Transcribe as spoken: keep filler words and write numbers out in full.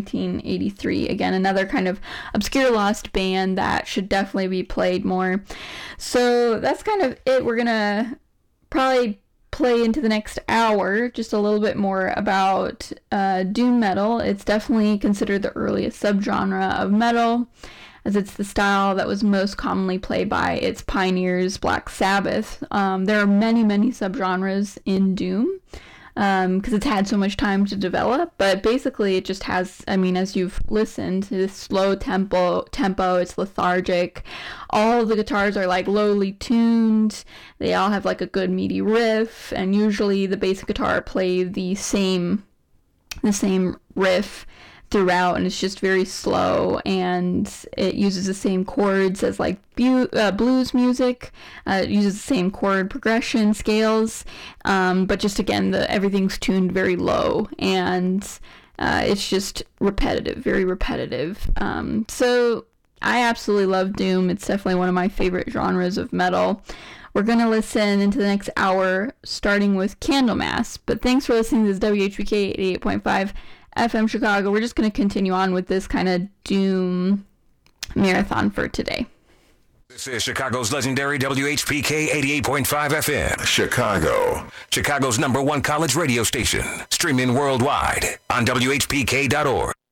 nineteen eighty-three. Again, another kind of obscure lost band that should definitely be played more. So that's kind of it. We're gonna probably play into the next hour just a little bit more about uh, doom metal. It's definitely considered the earliest subgenre of metal, as it's the style that was most commonly played by its pioneers, Black Sabbath. Um, there are many, many subgenres in doom, because um, it's had so much time to develop, but basically it just has, I mean, as you've listened, this slow tempo, tempo, it's lethargic, all of the guitars are like lowly tuned, they all have like a good meaty riff, and usually the bass guitar play the same, the same riff throughout, and it's just very slow, and it uses the same chords as like bu- uh, blues music. Uh, it uses the same chord progression scales, um, but just again, the everything's tuned very low, and uh, it's just repetitive, very repetitive. Um, so I absolutely love doom. It's definitely one of my favorite genres of metal. We're going to listen into the next hour, starting with Candlemass. But thanks for listening to this W H P K eighty-eight point five F M Chicago. We're just going to continue on with this kind of doom marathon for today. This is Chicago's legendary W H P K eighty-eight point five F M. Chicago. Chicago's number one college radio station. Streaming worldwide on W H P K dot org.